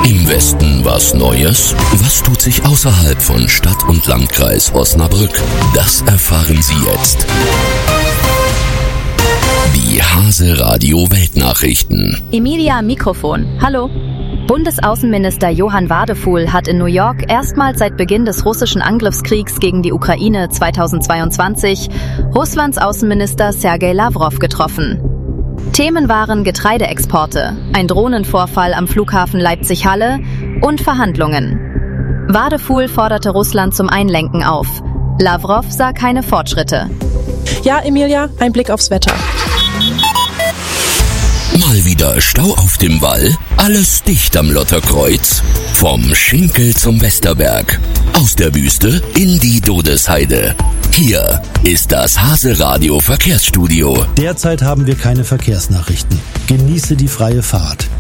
Im Westen was Neues? Was tut sich außerhalb von Stadt und Landkreis Osnabrück? Das erfahren Sie jetzt. Die Hase Radio Weltnachrichten. Emilia am Mikrofon. Hallo. Bundesaußenminister Johann Wadefuhl hat in New York erstmals seit Beginn des russischen Angriffskriegs gegen die Ukraine 2022 Russlands Außenminister Sergei Lavrov getroffen. Themen waren Getreideexporte, ein Drohnenvorfall am Flughafen Leipzig-Halle und Verhandlungen. Wadefuhl forderte Russland zum Einlenken auf. Lavrov sah keine Fortschritte. Ja, Emilia, ein Blick aufs Wetter. Mal wieder Stau auf dem Wall, alles dicht am Lotterkreuz. Vom Schinkel zum Westerberg, aus der Wüste in die Dodesheide. Hier ist das Hase Radio Verkehrsstudio. Derzeit haben wir keine Verkehrsnachrichten. Genieße die freie Fahrt.